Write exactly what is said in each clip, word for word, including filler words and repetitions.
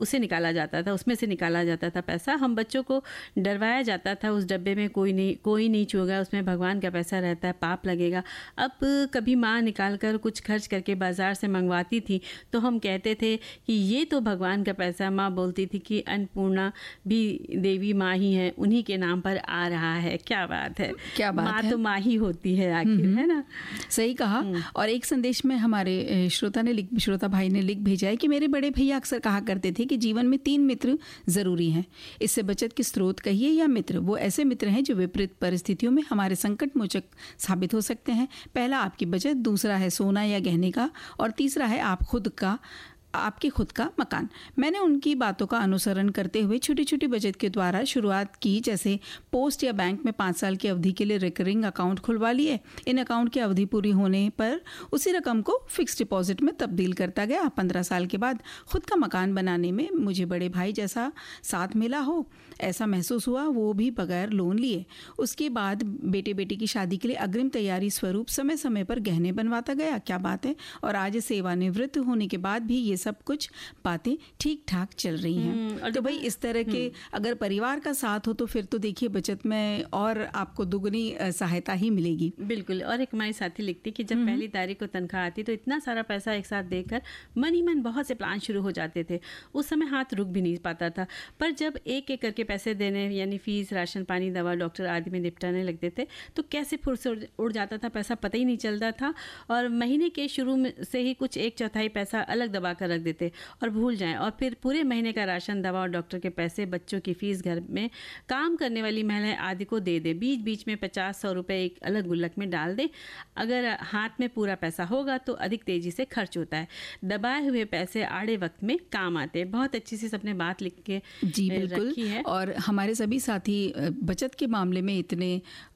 उसे निकाला जाता था, उसमें से निकाला जाता था पैसा। हम बच्चों को डरवाया जाता था उस डब्बे में कोई नहीं कोई नहीं छूएगा, उसमें भगवान का पैसा रहता है, पाप लगेगा। अब कभी माँ निकाल कर कुछ खर्च करके बाजार से मंगवाती थी तो हम कहते थे कि ये तो भगवान का पैसा। माँ बोलती थी कि अन्नपूर्णा भी देवी माँ ही है, उन्हीं के नाम पर आ रहा है। क्या बात है, क्या बात माँ है? तो माँ ही होती है आखिर, है ना? सही कहा। और एक संदेश में हमारे श्रोता ने लिख श्रोता भाई ने लिख भेजा है कि मेरे बड़े भैया अक्सर कहा करते थे कि जीवन में तीन मित्र जरूरी हैं। इससे बचत के स्रोत कहिए या मित्र, वो ऐसे मित्र हैं जो विपरीत परिस्थितियों में हमारे संकट मोचक साबित हो सकते हैं। पहला आपकी बचत, दूसरा है सोना या गहने का, और तीसरा है आप खुद का आपके खुद का मकान। मैंने उनकी बातों का अनुसरण करते हुए छोटी छोटी बचत के द्वारा शुरुआत की, जैसे पोस्ट या बैंक में पाँच साल की अवधि के लिए रिकरिंग अकाउंट खुलवा लिए। इन अकाउंट की अवधि पूरी होने पर उसी रकम को फिक्स डिपॉजिट में तब्दील करता गया। पंद्रह साल के बाद खुद का मकान बनाने में मुझे बड़े भाई जैसा साथ मिला हो ऐसा महसूस हुआ, वो भी बगैर लोन लिए। उसके बाद बेटे बेटी की शादी के लिए अग्रिम तैयारी स्वरूप समय समय पर गहने बनवाता गया। क्या बात है। और आज सेवानिवृत्त होने के बाद भी ये सब कुछ बातें ठीक ठाक चल रही हैं। तो भाई इस तरह के अगर परिवार का साथ हो तो फिर तो देखिए बचत में और आपको दुगनी सहायता ही मिलेगी। बिल्कुल। और एक हमारी साथी लिखती कि जब पहली तारीख को तनख्वाह आती तो इतना सारा पैसा एक साथ देकर मन ही मन बहुत से प्लान शुरू हो जाते थे। उस समय हाथ रुक भी नहीं पाता था, पर जब एक एक करके पैसे देने यानी फीस, राशन पानी, दवा, डॉक्टर आदि में निपटाने लगते थे तो कैसे फुर से उड़ जाता था पैसा, पता ही नहीं चलता था। और महीने के शुरू में से ही कुछ एक चौथाई पैसा अलग दबा कर रख देते और भूल जाएं, और फिर पूरे महीने का राशन, दवा और डॉक्टर के पैसे, बच्चों की फीस, घर में काम करने वाली महिलाएं आदि को दे दे। बीच बीच में पचास सौ रुपए एक अलग गुल्लक में डाल दे। अगर हाथ में पूरा पैसा होगा तो अधिक तेजी से खर्च होता है। दबाए हुए पैसे आड़े वक्त में काम आते हैं। बहुत अच्छी सी सबने बात लिख के जी बिल्कुल रखी है। और हमारे सभी साथी बचत के मामले में इतने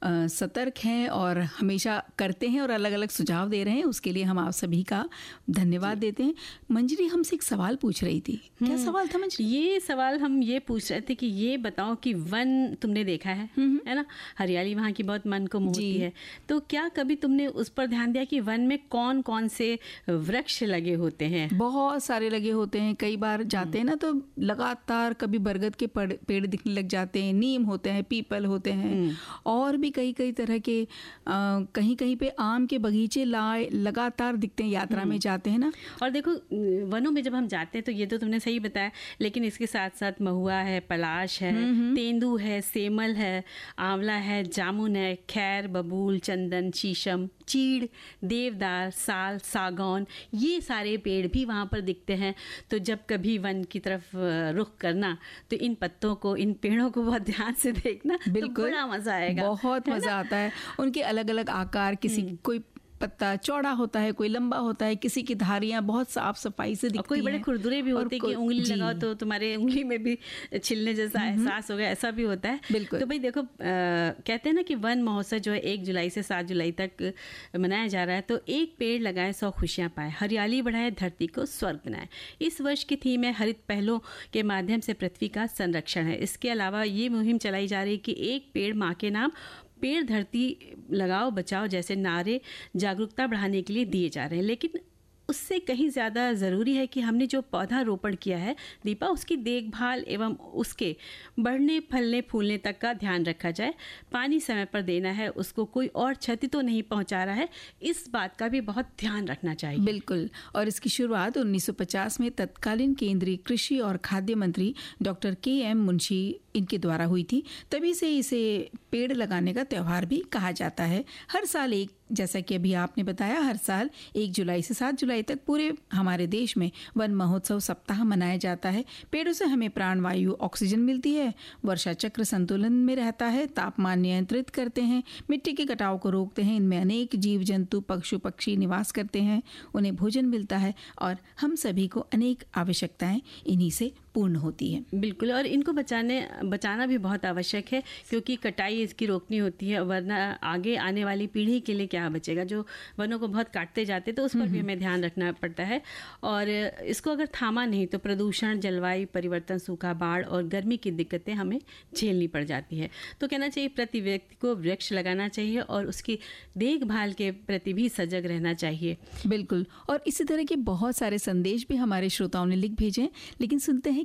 सतर्क हैं और हमेशा करते हैं और अलग अलग सुझाव दे रहे हैं, उसके लिए हम आप सभी का धन्यवाद देते हैं। मंजरी हमसे एक सवाल पूछ रही थी। क्या सवाल था मंजरी? ये सवाल हम ये पूछ रहे थे कि ये बताओ कि वन तुमने देखा है है ना, हरियाली वहाँ की बहुत मन को मोहती है, तो क्या कभी तुमने उस पर ध्यान दिया कि वन में कौन कौन से वृक्ष लगे होते हैं? बहुत सारे लगे होते हैं। कई बार जाते हैं ना तो लगातार कभी बरगद के पेड़ दिखने लग जाते हैं, नीम होते हैं, पीपल होते हैं, और भी कई कई तरह के आ, कहीं कहीं पे आम के बगीचे लाए लगातार दिखते हैं, यात्रा में जाते हैं ना। और देखो वनों में जब हम जाते हैं तो ये तो तुमने सही बताया, लेकिन इसके साथ साथ महुआ है, पलाश है, तेंदू है, सेमल है, आंवला है, जामुन है, खैर, बबूल, चंदन, शीशम, चीड़, देवदार, साल, सागौन, ये सारे पेड़ भी वहाँ पर दिखते हैं। तो जब कभी वन की तरफ रुख करना तो इन पत्तों को, इन पेड़ों को बहुत ध्यान से देखना, बिल्कुल तो बड़ा मजा आएगा, बहुत मजा आता है। उनके अलग अलग आकार, किसी कोई पत्ता चौड़ा होता है, कोई लंबा होता है, किसी की धारियां बहुत साफ सफाई से दिखती हैं, कोई बड़े खुरदुरे भी होते हैं कि उंगली लगाओ तो तुम्हारे उंगली में भी छिलने जैसा एहसास हो गया, ऐसा भी होता है। बिल्कुल। तो भाई देखो, आ, कहते हैं ना कि वन महोत्सव जो है एक जुलाई से सात जुलाई तक मनाया जा रहा है। तो एक पेड़ लगाए सौ खुशियां पाए, हरियाली बढ़ाए धरती को स्वर्ग बनाए। इस वर्ष की थीम है हरित पहलों के माध्यम से पृथ्वी का संरक्षण है। इसके अलावा ये मुहिम चलाई जा रही है कि एक पेड़ माँ के नाम, पेड़ धरती लगाओ बचाओ जैसे नारे जागरूकता बढ़ाने के लिए दिए जा रहे हैं। लेकिन उससे कहीं ज़्यादा ज़रूरी है कि हमने जो पौधा रोपण किया है दीपा, उसकी देखभाल एवं उसके बढ़ने फलने फूलने तक का ध्यान रखा जाए। पानी समय पर देना है, उसको कोई और क्षति तो नहीं पहुंचा रहा है, इस बात का भी बहुत ध्यान रखना चाहिए। बिल्कुल। और इसकी शुरुआत उन्नीस सौ पचास में तत्कालीन केंद्रीय कृषि और खाद्य मंत्री डॉक्टर के एम मुंशी इनके द्वारा हुई थी। तभी से इसे पेड़ लगाने का त्यौहार भी कहा जाता है। हर साल एक, जैसा कि अभी आपने बताया, हर साल एक जुलाई से सात जुलाई तक पूरे हमारे देश में वन महोत्सव सप्ताह मनाया जाता है। पेड़ों से हमें प्राणवायु, ऑक्सीजन मिलती है, वर्षा चक्र संतुलन में रहता है, तापमान नियंत्रित करते हैं, मिट्टी के कटाव को रोकते हैं, इनमें अनेक जीव जंतु, पशु पक्षी निवास करते हैं, उन्हें भोजन मिलता है और हम सभी को अनेक आवश्यकताएं इन्हीं से पूर्ण होती है। बिल्कुल। और इनको बचाने बचाना भी बहुत आवश्यक है, क्योंकि कटाई इसकी रोकनी होती है, वरना आगे आने वाली पीढ़ी के लिए क्या बचेगा। जो वनों को बहुत काटते जाते तो उस पर भी हमें ध्यान रखना पड़ता है। और इसको अगर थामा नहीं तो प्रदूषण, जलवायु परिवर्तन, सूखा, बाढ़ और गर्मी की दिक्कतें हमें झेलनी पड़ जाती है। तो कहना चाहिए प्रति व्यक्ति को वृक्ष लगाना चाहिए और उसकी देखभाल के प्रति भी सजग रहना चाहिए। बिल्कुल। और इसी तरह के बहुत सारे संदेश भी हमारे श्रोताओं ने लिख भेजे, लेकिन सुनते हैं